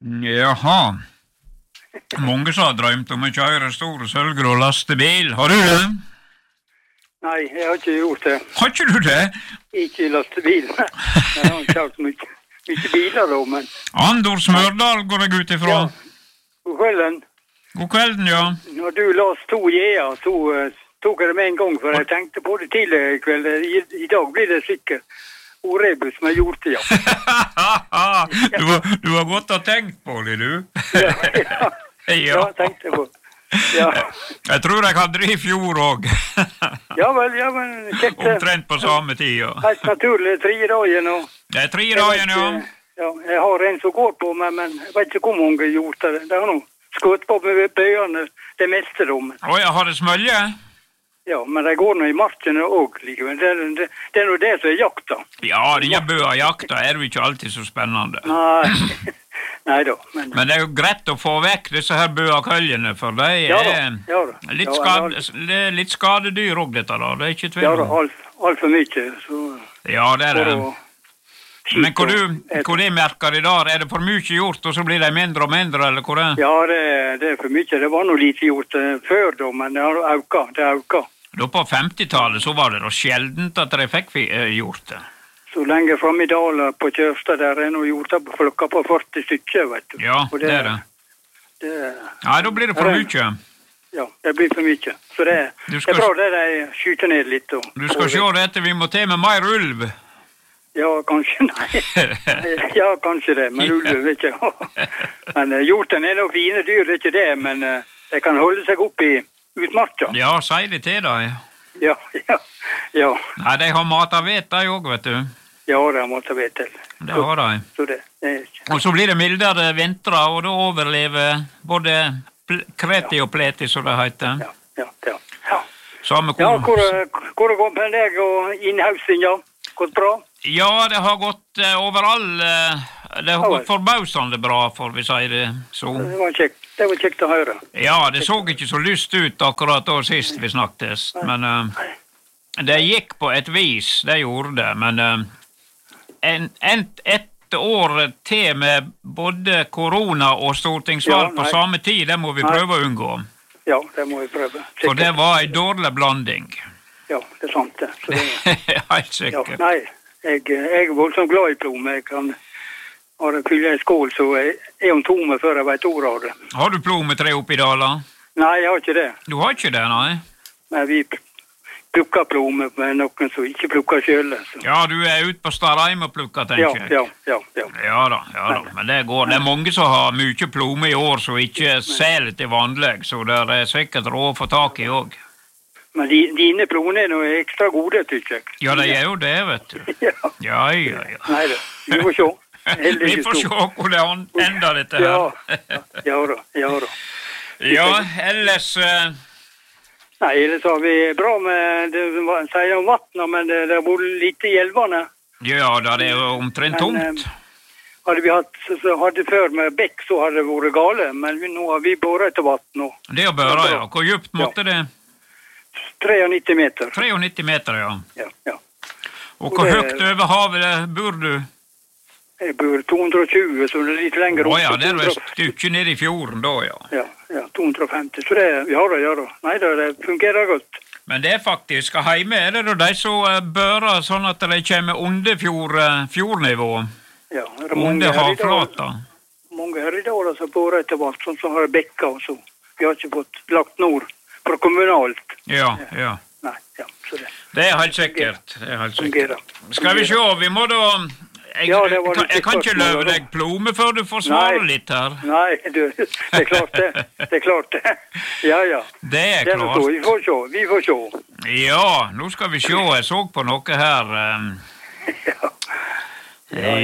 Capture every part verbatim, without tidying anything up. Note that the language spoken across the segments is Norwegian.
Jaha. Mange som har drømt om å kjøre store sølger og lastebil. Har du det? Nei, jeg har ikke gjort det. Har ikke du det? Ikke lastebil. Jeg har ikke kjørt mye, mye biler da, men... Andor Smørdal går jeg ut ifra. Ja, god kvelden. God kvelden, ja. Når du las to J-er, så uh, tok jeg det med en gang, for jeg tenkte på det tidligere i kveld. I, I dag blir det sikkert orebus med hjorte, ja. du, du har godt å tenkt på det, du. ja, ja. ja. Ja, tenkte jeg på. Ja. Jeg tror jeg hadde det i fjor også. ja vel, ja vel. Kjekt. Omtrent på samme tid, ja. Helt naturlig, tre dagen og... Det er tre dagen, ja. Ja, jeg har en som går på meg, men jeg vet ikke hvor mange hjorter det. Det er noe skutt på med bøyene, det meste om. Å, jeg har det smølje? Ja, men det går nå i markene også, likevel. Det, det, det er nå det som er jakta. Ja, denne bøa-jakta er jo ikke alltid så spennende. Nei, nei da. Men, men det er jo greit å få vekk disse her bøa-køljene, for det er ja, da, ja, da. Litt, ja, skade, ja, det er litt skadedyr også, dette da. Det er ikke tvil. Ja, da, alt, alt for mye. Så, ja, det er det. Og, men hvor du, hvor det merker i dag, er det for mye gjort, og så blir det mindre og mindre, eller hvor det er? Ja, det, det er for mye. Det var noe lite gjort uh, før da, men det har auka, det har auka. Da på femtitallet så var det da sjeldent at de fikk uh, gjort det. Så lenge frem i Dala på Kjørstad, der er noe gjort på flokka på førti stykker, vet du. Ja, det, det er det. det. Nei, da blir det for mye. Ja, det blir for mye. Så det, skal, det er bra det de skyter ned litt. Og, du skal se dette, vi må til med mer ulv. Ja, kanskje, nei. Ja, kanskje det, men ulv vet ikke. Men uh, hjorten er noe fine dyr, det er ikke det, men uh, de kan holde seg opp i utmarka. Ja, sier de til deg. Ja, ja, ja. Nei, de har mat av vet, de også, vet du. Ja, de har mat av vet til. Det har de. Så det, det er ikke. Og så blir det mildere vintre, og da overlever både kreti og pleti, som det heter. Ja, ja, ja. Ja, Samme ja hvor, hvor det går med deg og innhausing, ja? Gått bra? Ja, det har gått uh, overall. Uh, det har ja, gått forbausende bra, for vi sier det så. Det var kjekt, det var kjekt å høre. Ja, det så ikke så lyst ut akkurat da sist vi snakkes, men uh, det gikk på et vis, det gjorde det, men uh, en, en, et år til med både korona og stortingsvalg ja, på samme tid, det må vi prøve nei. Å unngå. Ja, det må vi prøve. Sikkert. For det var en dårlig blanding. Ja, det er sant det. Så det helt sikkert. Ja, nei, jeg, jeg er voldsomt glad i plomme. Jeg kan ha det fylle en skål, så jeg er om tomme før jeg vet ord av det. Har du plommetre oppe i Dala? Nei, jeg har ikke det. Du har ikke det, nei? Men vi plukker plomme med noen som ikke plukker selv. Så. Ja, du er ute på Starheim og plukker, tenker jeg. Ja, ja, ja. Ja da, ja da. Men det går. Det er mange som har mye plomme i år, som ikke selger til vanlig, så det er sikkert råd å få tak i også. Men de, dine ploner er noe ekstra gode, tykker jeg. Ja, det er jo det, vet du. ja. Ja, ja, ja. Nei da, vi får se. vi får se hvor det ender dette her. ja, ja da, ja da. Ja, ellers... Uh... Nei, ellers har vi bra med, det sier om vattnet, men det, det har vært litt i elvene. Ja, da det er jo omtrent tomt. Men, uh, hadde vi hatt, så hadde før med bekk, så hadde det vært gale, men nå har vi båret etter vatten nå. Det har båret, ja. Hvor djupt måtte ja. det? nitti meter. nitti meter, ja. Ja, ja. Og hvor høyt over havet bor du? Jeg bor to hundre og tjue, så det er litt lenger opp. Åja, det er et stykke ned i fjorden da, ja. Ja, ja, to hundre og femti. Så det, ja da, ja da. Nei da, det fungerer godt. Men det er faktisk, hjemme er det da de som bører sånn at de kommer under fjord, fjordnivå. Ja, det er mange under havflata. Mange her i dag som bårer etter vatt, sånn som har bekka og så. Vi har ikke fått lagt nord. For kommunalt. Ja, ja. Nei, ja, så det. Det er helt sikkert. Det er helt sikkert. Fungerer. Skal vi se, vi må da... Jeg, ja, det var jeg, jeg kan ikke løpe deg plomme før du får svare nei. Litt her. Nei, du, det er klart det. Det er klart det. Ja, ja. Det er klart. Det er vi får se, vi får se. Ja, nå skal vi se. Jeg så på noe her. Um... ja. Ja,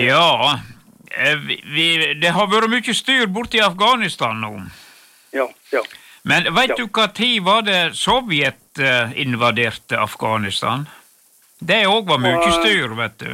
ja. Vi, vi, det har vært mye styr borte i Afghanistan nå. Ja, ja. Men vet ja. du hva tid var det Sovjet uh, invaderte Afghanistan? Det også var mye styr, vet du.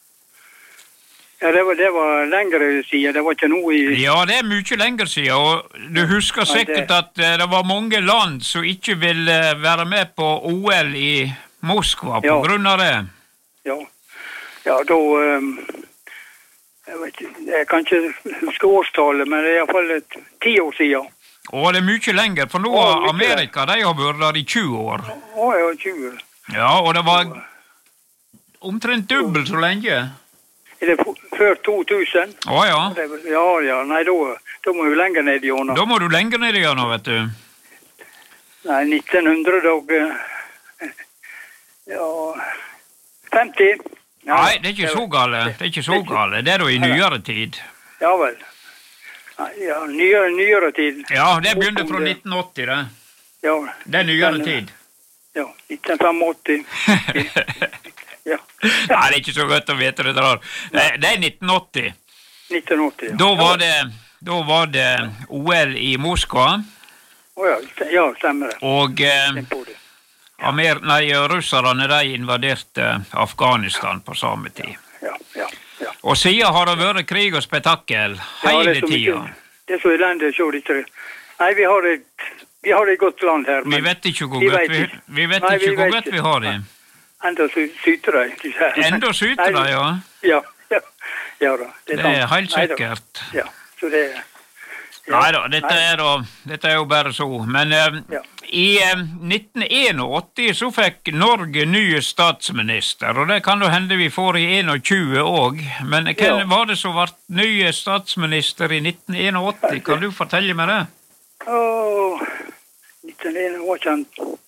Ja, det var, det var lengre siden, det var ikke noe i... Ja, det er mye lengre siden, og du husker sikkert at uh, det var mange land som ikke ville være med på O L i Moskva på ja. grunn av det. Ja, ja da... Um... Jeg vet ikke, jeg kan ikke huske årstallet, men det er i hvert fall et ti år siden. Og det er mye lenger, for nå Å, har mye Amerika, de har vært der i tjue år. Å, ja, tjue. Ja, og det var omtrent dobbelt så lenge. Er det f- før to tusen? Å ja, Det er vel- Ja, ja, nei, da, da må vi lenger ned i årene. da må du lenger ned igjen, vet du. Nei, nitten hundre, da, eh, ja, femti. Ja, Nei, det er ikke så gale, det er ikke så gale. Det er da i nyere tid. Ja vel. Nei, ja, nyere, nyere tid. Ja, det begynte fra nitten åtti, det. Ja, Det er nyere Den, tid. ja, nitten åttifem. Ja, Nei, det er ikke så godt å vite det der. Det det er nitten åtti. nitten åtti. Ja. Da var det, da var det O L i Moskva, Å ja, st- ja, stemmer det. og eh, Tenk på det. Amer nei, russerne de invaderte Afghanistan på samme tid. Ja, ja, ja. Og siden har det vært krig og spetakkel Ja, det hele er så mye- tida. Det er så elendig, så det ikke. Nei, vi har et, vi har et godt land her, Vi men vet ikke hvor Vi godt vet vi, ikke. vi, vet Nei, ikke vi hvor vet godt ikke. vi har det. enda sy- syter de. disse her. Enda syter de, Nei, ja. Ja, ja, ja da. Det er sant. helt Nei da. sikkert. Ja, så det er... Ja. Nei da, dette er, da, dette er jo bare så. Men eh, Ja. i eh, nitten åttien så fikk Norge nye statsminister, og det kan jo hende vi får i tjue òg. Men hvem Ja. var det som ble nye statsminister i nitten åttien? Kan du fortelle meg det? Åh, nitten åttien var ikke han...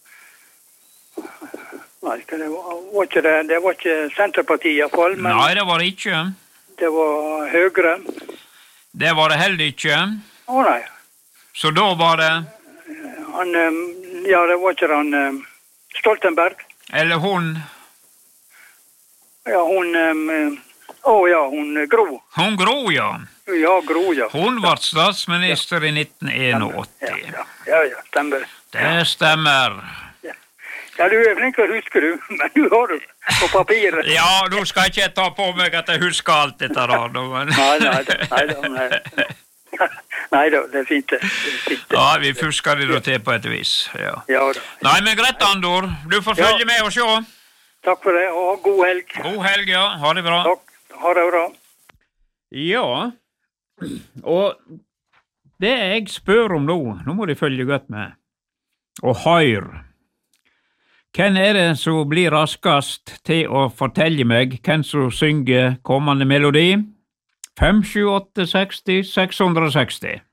Nei, hva det var, var ikke det, det var ikke Senterpartiet i hvert fall, men Nei, det var det ikke. det var Høyre. Det var det heller ikke. Å nei, Så da var det, han, eh, ja, det var ikke han eh, Stoltenberg. eller hun, Ja, hun, eh, å ja, hun eh, Gro. hun Gro, ja. Ja, Gro, ja. Hun ble statsminister i nitten Ja, åttien. ja, ja, ja, stemmer. Det stemmer. Ja, du er flink til å huske, du, men du har det på papiret. Ja, nå skal ikke jeg ta på meg at jeg husker alt dette da. nå, Men... Nei, nei, da, nei, da, nei. Nei da, det er fint det. det, er fint, det. Ja, vi fusker det da til på et vis. Ja. Ja da. Nei, men greit, Andor. Du får Ja. følge med og se. Takk for det, og god helg. God helg, ja. Ha det bra. Takk. Ha det bra. Ja, og det jeg spør om nå, nå må de følge godt med, og høre. Hvem er det som blir raskest til å fortelle meg hvem som synger kommende melodi? fem sju åtte seksti seks hundre og seksti.